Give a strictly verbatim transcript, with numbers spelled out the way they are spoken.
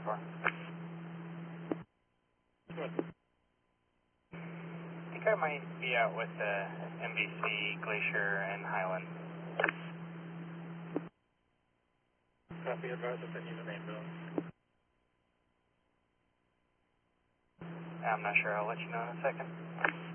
for? Good. I think I might be out with the M B C, Glacier, and Highland. Copy, advise if I need an ambulance. I'm not sure. I'll let you know in a second.